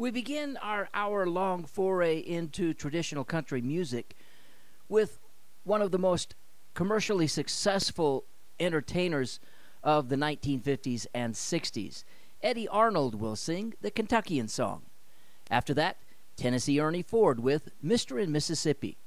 We begin our hour-long foray into traditional country music with one of the most commercially successful entertainers of the 1950s and 60s. Eddie Arnold will sing the Kentuckian Song. After that, Tennessee Ernie Ford with Mr. and Mississippi.